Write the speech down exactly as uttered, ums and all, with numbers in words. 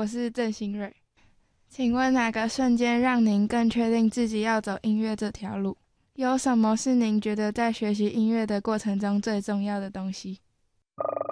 我是郑新瑞。请问哪个瞬间让您更确定自己要走音乐这条路？有什么是您觉得在学习音乐的过程中最重要的东西？